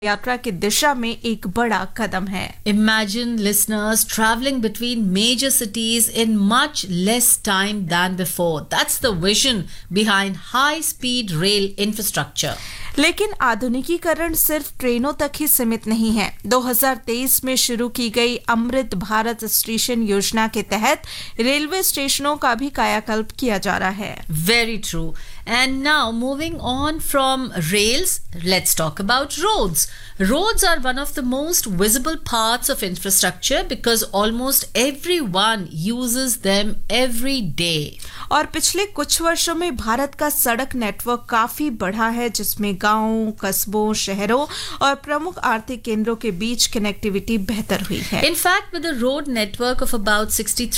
यात्रा की दिशा में एक बड़ा कदम है। Imagine listeners traveling between major cities in much less time than before. That's the vision behind high-speed rail infrastructure. लेकिन आधुनिकीकरण सिर्फ ट्रेनों तक ही सीमित नहीं है। 2023 में शुरू की गई अमृत भारत स्टेशन योजना के तहत रेलवे स्टेशनों का भी कायाकल्प किया जा रहा है। Very true. And now moving on from rails, let's talk about roads. Roads are one of the most visible parts of infrastructure because almost everyone uses them every day. और पिछले कुछ वर्षों में भारत का सड़क नेटवर्क काफी बढ़ा है, जिसमें गांवों, कस्बों, शहरों और प्रमुख आर्थिक केंद्रों के बीच कनेक्टिविटी बेहतर हुई है। In fact, with a road network of about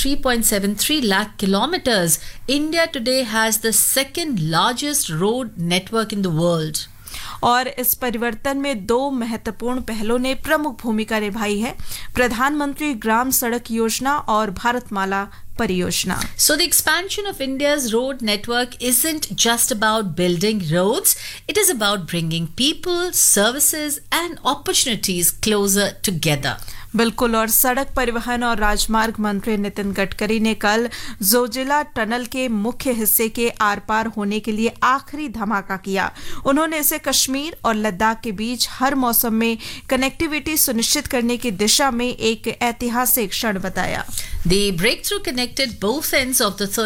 63.73 lakh kilometers, India today has the second largest road network in the world. और इस परिवर्तन में दो महत्वपूर्ण पहलों ने प्रमुख भूमिका निभाई है: प्रधानमंत्री ग्राम सड़क योजना और भारतमाला परियोजना। So the expansion of India's road network isn't just about building roads, it is about bringing people, services and opportunities closer together. बिल्कुल। और सड़क परिवहन और राजमार्ग मंत्री नितिन गडकरी ने कल जोजिला टनल के मुख्य हिस्से के आर पार होने के लिए आखिरी धमाका किया। उन्होंने इसे कश्मीर और लद्दाख के बीच हर मौसम में कनेक्टिविटी सुनिश्चित करने की दिशा में एक ऐतिहासिक क्षण बताया। The breakthrough connected both ends of the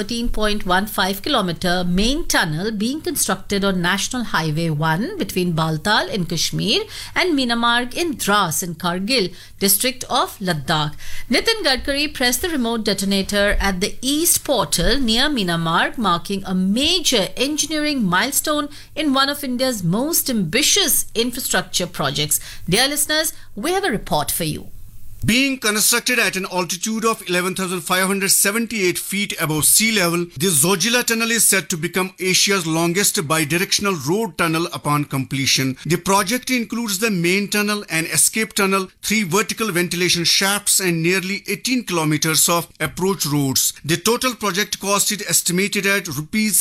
13.15 kilometer main tunnel being constructed on National Highway 1 between Baltal in Kashmir and Minamarg in Dras in Kargil district of Ladakh. Nitin Gadkari pressed the remote detonator at the East Portal near Minamarg, marking a major engineering milestone in one of India's most ambitious infrastructure projects. Dear listeners, we have a report for you. Being constructed at an altitude of 11,578 feet above sea level, this Zojila tunnel is set to become Asia's longest bidirectional road tunnel upon completion. The project includes the main tunnel, an escape tunnel, 3 vertical ventilation shafts and nearly 18 kilometers of approach roads. The total project cost is estimated at rupees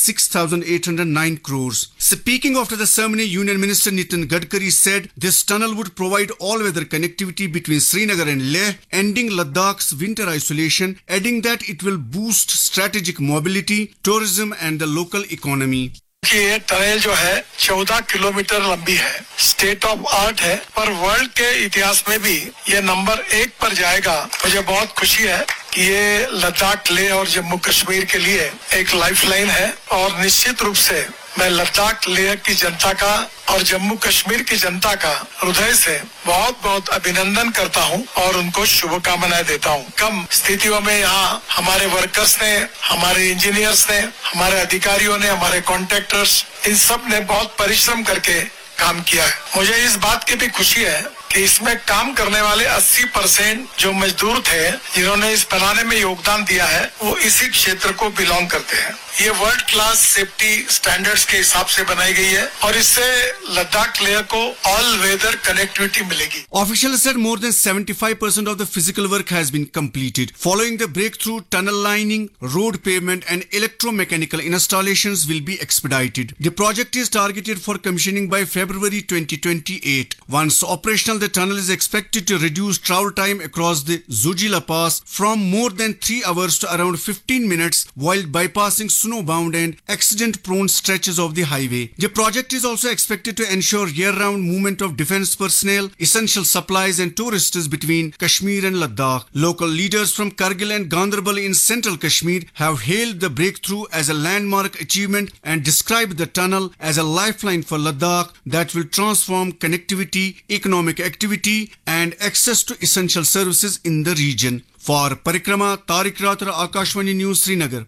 6,809 crores. Speaking after the ceremony, Union Minister Nitin Gadkari said this tunnel would provide all-weather connectivity between Srinagar and Leh, ending Ladakh's winter isolation, adding that it will boost strategic mobility, tourism and the local economy. ये tunnel जो है 14 kilometre लंबी है, state of art है, पर world के इतिहास में भी ये नंबर 1 पर जाएगा। मुझे बहुत खुशी है कि ये लद्दाख, लेह और जम्मू कश्मीर के लिए एक लाइफलाइन है और निश्चित रूप से मैं लद्दाख, लेह की जनता का और जम्मू कश्मीर की जनता का हृदय से बहुत बहुत अभिनंदन करता हूं और उनको शुभकामनाएं देता हूं। कम स्थितियों में यहाँ हमारे वर्कर्स ने, हमारे इंजीनियर्स ने, हमारे अधिकारियों ने, हमारे कॉन्ट्रैक्टर्स, इन सब ने बहुत परिश्रम करके काम किया है। मुझे इस बात की भी खुशी है कि इसमें काम करने वाले 80% जो मजदूर थे, जिन्होंने इस बनाने में योगदान दिया है, वो इसी क्षेत्र को बिलोंग करते हैं। ये वर्ल्ड क्लास सेफ्टी स्टैंडर्ड्स के हिसाब से बनाई गई है और इससे लद्दाख लेह को ऑल वेदर कनेक्टिविटी मिलेगी। Officials said more than 75% of the physical work has been completed. Following the breakthrough, tunnel lining, road pavement and electromechanical installations will be expedited. The project is targeted for commissioning by February 2028. Once operational, the tunnel is expected to reduce travel time across the Zojila Pass from more than 3 hours to around 15 minutes while bypassing snow-bound and accident-prone stretches of the highway. The project is also expected to ensure year-round movement of defense personnel, essential supplies and tourists between Kashmir and Ladakh. Local leaders from Kargil and Ganderbal in central Kashmir have hailed the breakthrough as a landmark achievement and described the tunnel as a lifeline for Ladakh that will transform connectivity, economic activity and access to essential services in the region. For Parikrama, Tariq Ratra, Akashvani News, Srinagar.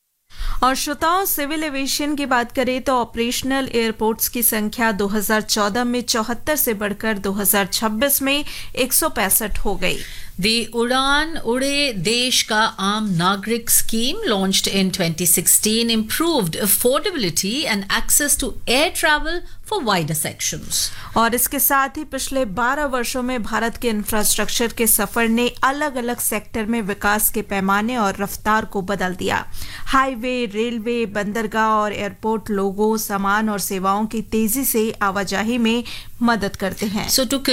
और श्रोताओं, civil aviation की बात करें तो operational airports की संख्या 2014 में 74 से बढ़कर 2026 में 165 हो गई। The Udan Ude Desh Ka Aam Nagrik scheme, launched in 2016, improved affordability and access to air travel for wider sections. और इसके साथ ही पिछले 12 वर्षों में भारत के इंफ्रास्ट्रक्चर के सफर ने अलग-अलग सेक्टर में विकास के पैमाने और रफ्तार को बदल दिया। हाईवे, रेलवे, बंदरगाह और एयरपोर्ट लोगों, सामान और सेवाओं की तेजी से आवाजाही में मदद करते हैं। So to